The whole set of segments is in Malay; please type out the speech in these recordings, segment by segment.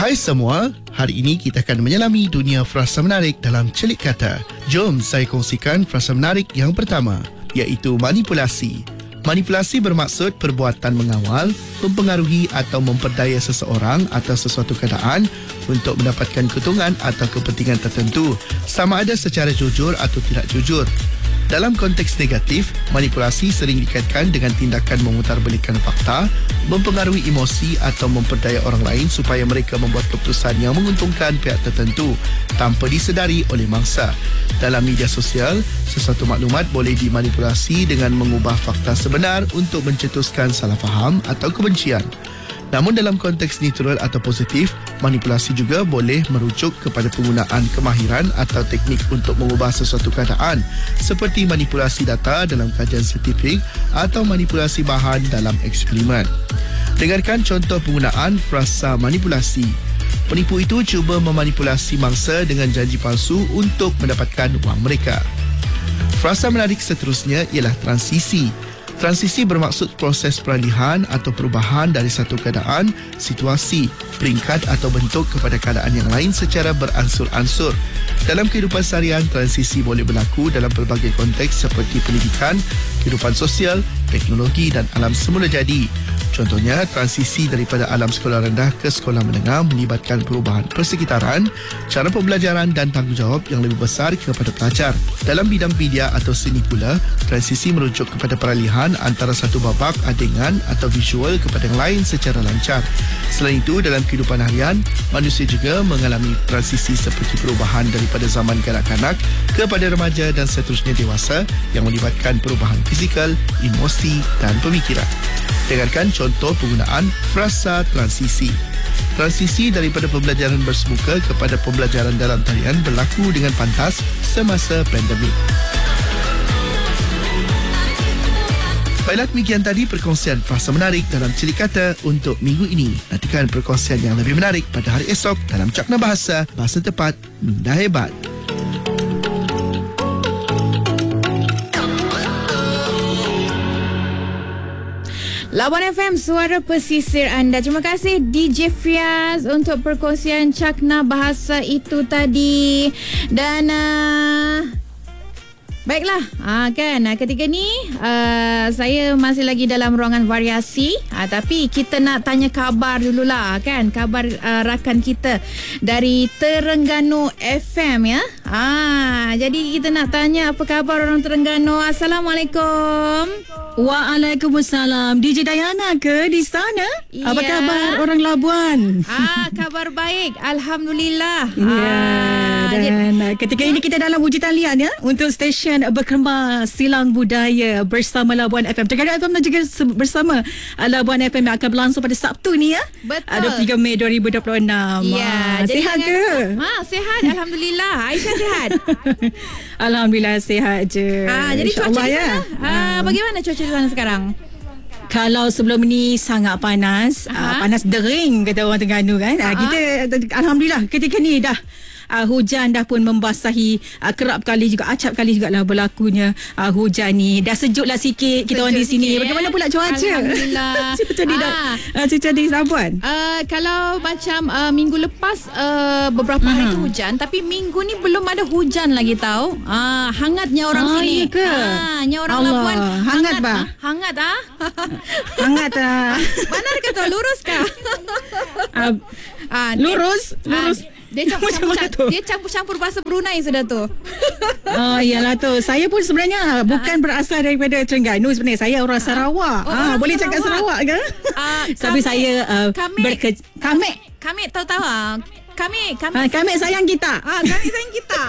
Hai semua, hari ini kita akan menyelami dunia frasa menarik dalam celik kata. Jom saya kongsikan frasa menarik yang pertama, iaitu manipulasi. Manipulasi bermaksud perbuatan mengawal, mempengaruhi atau memperdaya seseorang atau sesuatu keadaan untuk mendapatkan keuntungan atau kepentingan tertentu, sama ada secara jujur atau tidak jujur. Dalam konteks negatif, manipulasi sering dikaitkan dengan tindakan memutarbalikkan fakta, mempengaruhi emosi atau memperdaya orang lain supaya mereka membuat keputusan yang menguntungkan pihak tertentu tanpa disedari oleh mangsa. Dalam media sosial, sesuatu maklumat boleh dimanipulasi dengan mengubah fakta sebenar untuk mencetuskan salah faham atau kebencian. Namun dalam konteks neutral atau positif, manipulasi juga boleh merujuk kepada penggunaan kemahiran atau teknik untuk mengubah sesuatu keadaan, seperti manipulasi data dalam kajian saintifik atau manipulasi bahan dalam eksperimen. Dengarkan contoh penggunaan frasa manipulasi. Penipu itu cuba memanipulasi mangsa dengan janji palsu untuk mendapatkan wang mereka. Frasa menarik seterusnya ialah transisi. Transisi bermaksud proses peralihan atau perubahan dari satu keadaan, situasi, peringkat atau bentuk kepada keadaan yang lain secara beransur-ansur. Dalam kehidupan seharian, transisi boleh berlaku dalam pelbagai konteks seperti pendidikan, kehidupan sosial, teknologi dan alam semula jadi. Contohnya, transisi daripada alam sekolah rendah ke sekolah menengah melibatkan perubahan persekitaran, cara pembelajaran dan tanggungjawab yang lebih besar kepada pelajar. Dalam bidang media atau seni pula, transisi merujuk kepada peralihan antara satu babak, adegan atau visual kepada yang lain secara lancar. Selain itu, dalam kehidupan harian, manusia juga mengalami transisi seperti perubahan daripada zaman kanak-kanak kepada remaja dan seterusnya dewasa yang melibatkan perubahan fizikal, emosi dan pemikiran. Dengarkan contoh penggunaan frasa transisi. Transisi daripada pembelajaran bersemuka kepada pembelajaran dalam talian berlaku dengan pantas semasa pandemik. Baiklah, demikian tadi perkongsian frasa menarik dalam celik kata untuk minggu ini. Nantikan perkongsian yang lebih menarik pada hari esok dalam Cakna Bahasa, Bahasa Tepat, Minda Hebat. Labuan FM, suara pesisir anda. Terima kasih DJ Fiaz untuk perkongsian Cakna Bahasa itu tadi. Dan baiklah, ketika ni saya masih lagi dalam ruangan variasi, tapi kita nak tanya khabar dululah kan, khabar rakan kita dari Terengganu FM ya. Jadi kita nak tanya apa khabar orang Terengganu. Assalamualaikum. Waalaikumsalam. DJ Dayana ke di sana? Ya. Apa khabar orang Labuan? Khabar baik, alhamdulillah. Dan ketika ini kita dalam uji talian ya untuk stesen berkembang silang budaya bersama Labuan FM. Terengganu FM dan juga bersama Labuan FM yang akan berlangsung pada Sabtu ni ya. Betul. 23 Mei 2026. Ya, sihat ke? Sihat, alhamdulillah. Aisyah sihat. Alhamdulillah sihat je. Jadi cuaca di sana, bagaimana cuaca di sana sekarang? Kalau sebelum ni sangat panas, panas dering kata orang Terengganu kan. Kita alhamdulillah ketika ni dah hujan dah pun membasahi kerap kali juga, acap kali juga lah berlakunya hujan ni. Dah sejuk lah sikit kita orang di sini. Bagaimana pula cuaca? Alhamdulillah. Cuaca di Labuan? Kalau macam minggu lepas beberapa hari tu hujan, tapi minggu ni belum ada hujan lagi tahu. Hangatnya orang sini. Ya ke? Nya orang Allah, Labuan. hangat bah. Hangat Hangat Mana dia kata lurus kah? Lurus. Dia campur-campur bahasa Brunei sudah tu. Yalah tu. Saya pun sebenarnya bukan berasal daripada Terengganu sebenarnya. Saya orang Sarawak. Boleh cakap Sarawak ke? Tapi saya Kami tahu-tahu Kami sayang kita. Kami sayang kita.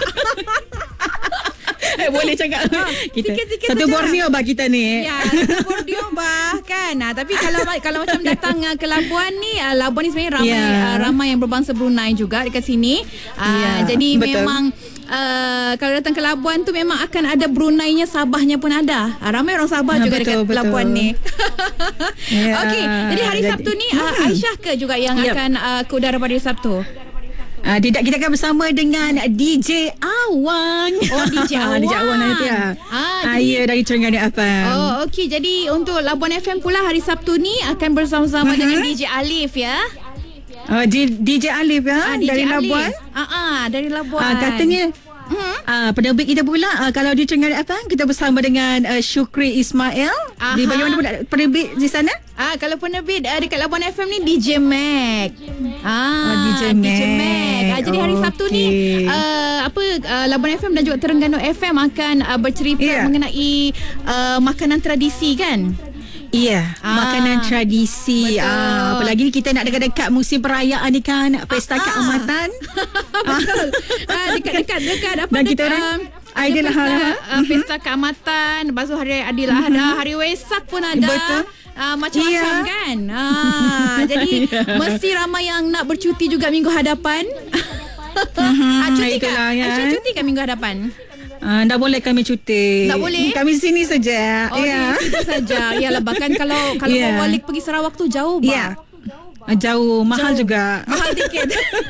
Boleh cakap kita sikit-sikit satu saja. Borneo bah kita ni. Ya, satu Borneo bah kan. Tapi kalau macam datang ke Labuan ni, Labuan ni sebenarnya ramai yang berbangsa Brunei juga dekat sini. Jadi betul. Memang kalau datang ke Labuan tu memang akan ada Bruneinya, Sabahnya pun ada. Ramai orang Sabah juga dekat Labuan ni. Okey, jadi hari Sabtu ni Aisyah ke juga yang akan ke udara pada hari Sabtu? Tidak, kita akan bersama dengan DJ Awang. Oh, DJ Awang. DJ Awang nanti ya, dari Terengganu FM. Oh, okey. Jadi untuk Labuan FM pula hari Sabtu ni akan bersama-sama dengan DJ Alif ya. DJ Alif dari DJ Labuan. Dari Labuan. Katanya penerbit kita pula kalau di Terengganu FM kita bersama dengan Syukri Ismail. Di bagaimana pula penerbit di sana? Kalau penerbit dekat Labuan FM ni DJ Mac. DJ Mac. Jadi hari Sabtu ni Labuan FM dan juga Terengganu FM akan bercerita mengenai makanan tradisi kan? Ya, makanan tradisi. Apalagi kita nak dekat-dekat musim perayaan ni kan, pesta keamatan. Betul. Dekat apa? Dan kita orang Aidiladha, pesta keamatan, lepas tu hari Aidiladha, hari Wesak pun ada. Betul. Macam-macam kan. Jadi mesti ramai yang nak bercuti juga minggu hadapan. Cuti kan minggu hadapan? Tak boleh kami cuti. Tak boleh? Kami sini saja. Sini saja. Yalah, bahkan kalau mau balik pergi Sarawak tu jauh bah. Jauh, mahal juga. Mahal tiket.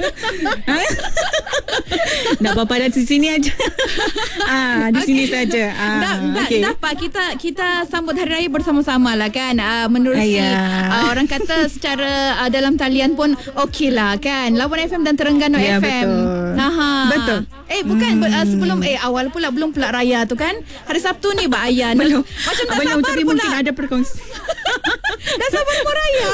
Tak apa-apa, dah di sini aja. Di sini saja. Dapat kita sambut hari raya bersama-sama lah kan. Menerusi orang kata secara dalam talian pun okey lah kan. Labuan FM dan Terengganu FM. Betul. Bukan sebelum awal pula belum pula raya tu kan. Hari Sabtu ni Mbak Ayan. Belum. Macam tak Abang sabar pula. Mungkin ada perkongsi. Dah sabar mau raya.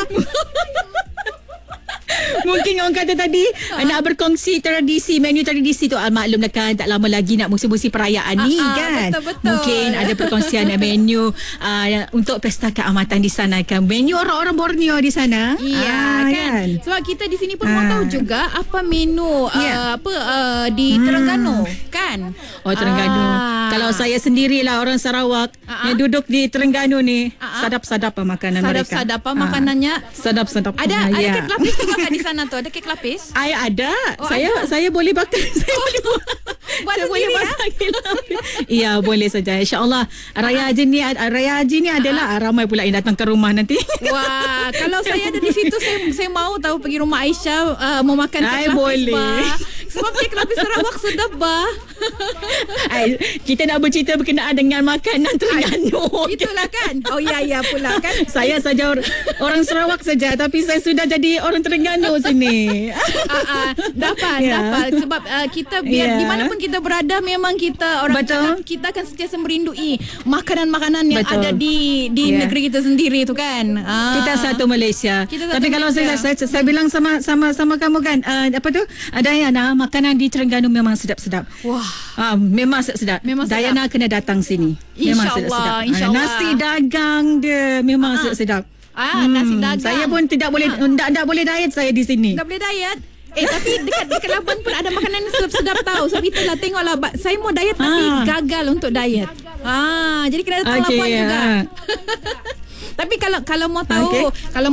Mungkin orang kata tadi nak berkongsi menu tradisi tu. Maklumlah kan, tak lama lagi nak musim-musim perayaan ni kan. Betul-betul. Mungkin ada perkongsian menu untuk pesta keamatan di sana kan. Menu orang-orang Borneo di sana. Kan. Sebab kita di sini pun mau tahu juga apa menu di Terengganu kan. Terengganu. Kalau saya sendirilah orang Sarawak yang duduk di Terengganu ni, sadap-sadap makanan mereka. Sadap makanannya. Sadap-sadap. Ada kek lapis tu makan di sana tu. Ada kek lapis? Ada. Saya boleh bakar. Saya boleh buat sendiri ya, boleh saja. InsyaAllah Raya Haji ni adalah ramai pula yang datang ke rumah nanti. Wah, kalau saya ada di situ saya mau tahu pergi rumah Aisyah mau makan kek lapis. Boleh. Sebab kek lapis Sarawak sedap bah. Kita nak bercerita berkenaan dengan makanan Terengganu. Itulah kan. Ya pula kan. Saya saja orang Sarawak saja, tapi saya sudah jadi orang Terengganu sini. Dapat. Sebab kita biar di mana pun kita berada, memang kita orang kita akan sentiasa merindui makanan-makanan yang ada di negeri kita sendiri tu kan. Kita satu Malaysia. Tapi kalau saya bilang sama kamu kan, Dayana, makanan di Terengganu memang sedap-sedap. Wah. Memang sedap. Dayana kena datang sini. Memang sedap-sedap. Nasi dagang dia memang sedap. Nasi dagang. Saya pun tidak boleh diet saya di sini. Tak boleh diet. Tapi dekat Labuan pun ada makanan yang sedap-sedap tahu. Sebab itulah tengoklah saya mau diet tapi gagal untuk diet. Jadi kena datang Labuan juga. Tapi kalau mau tahu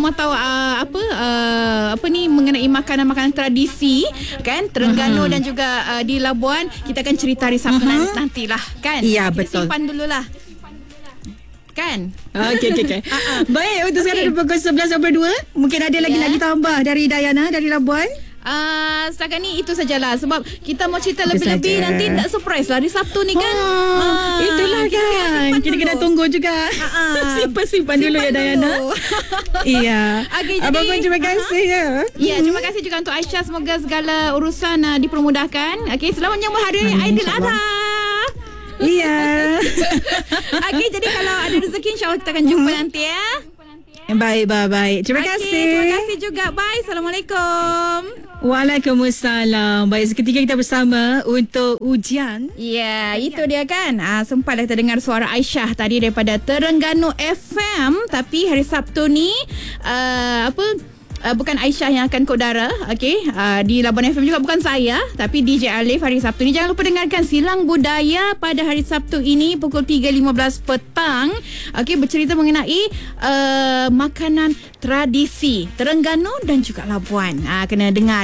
apa ni mengenai makanan-makanan tradisi kan Terengganu dan juga di Labuan, kita akan cerita hari Sabtu nantilah kan. Ya, kita betul. simpan dululah. Kan? Okey. Baik, untuk sekarang pukul 11.22. Mungkin ada lagi nak ditambah dari Dayana dari Labuan. Setakat ni itu sajalah. Sebab kita mau cerita lebih-lebih nanti tak surprise lah di Sabtu ni kan. Itulah kan. Kita kena tunggu juga. Simpan dulu ya Dayana. Iya. Abang pun terima kasih ya. Ya, terima kasih juga untuk Aisyah. Semoga segala urusan dipermudahkan. Okey, selamat menyambut hari Aidiladha. Iya. Okey, jadi kalau ada rezeki insya-Allah kita akan jumpa nanti ya. Baik. Terima kasih. Terima kasih juga. Bye. Assalamualaikum. Waalaikumsalam. Baik, seketika kita bersama untuk ujian. Ya, itu dia kan. Sempat kita dengar suara Aisyah tadi daripada Terengganu FM. Tapi hari Sabtu ni bukan Aisyah yang akan kodara, okey. Di Labuan FM juga bukan saya, tapi DJ Alif hari Sabtu ni. Jangan lupa dengarkan Silang Budaya pada hari Sabtu ini pukul 3.15 petang. Okey, bercerita mengenai makanan tradisi Terengganu dan juga Labuan. Kena dengar.